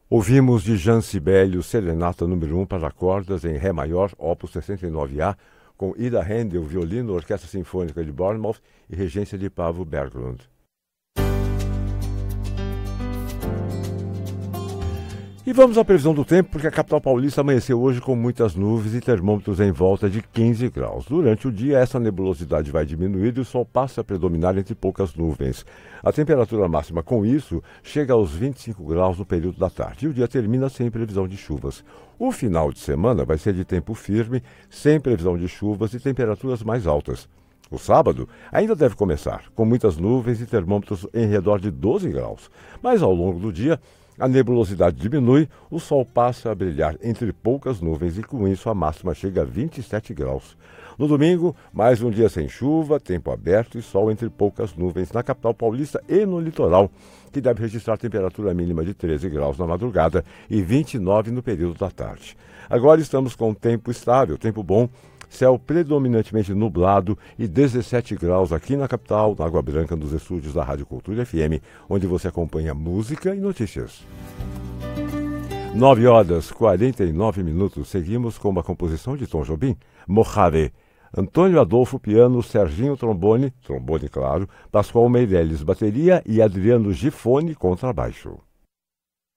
Ouvimos de Jean Sibelius Serenata número 1 para cordas em Ré maior, opus 69A, com Ida Handel, violino, Orquestra Sinfônica de Bournemouth e regência de Pavo Berglund. E vamos à previsão do tempo, porque a capital paulista amanheceu hoje com muitas nuvens e termômetros em volta de 15 graus. Durante o dia, essa nebulosidade vai diminuir e o sol passa a predominar entre poucas nuvens. A temperatura máxima, com isso, chega aos 25 graus no período da tarde. E o dia termina sem previsão de chuvas. O final de semana vai ser de tempo firme, sem previsão de chuvas e temperaturas mais altas. O sábado ainda deve começar, com muitas nuvens e termômetros em redor de 12 graus. Mas ao longo do dia, a nebulosidade diminui, o sol passa a brilhar entre poucas nuvens e com isso a máxima chega a 27 graus. No domingo, mais um dia sem chuva, tempo aberto e sol entre poucas nuvens na capital paulista e no litoral, que deve registrar temperatura mínima de 13 graus na madrugada e 29 no período da tarde. Agora estamos com tempo estável, tempo bom, céu predominantemente nublado e 17 graus aqui na capital, na Água Branca, nos estúdios da Rádio Cultura FM, onde você acompanha música e notícias. 9h49. Seguimos com uma composição de Tom Jobim, Mojave. Antônio Adolfo, piano, Serginho, trombone claro, Pascoal Meirelles, bateria e Adriano Gifone, contrabaixo.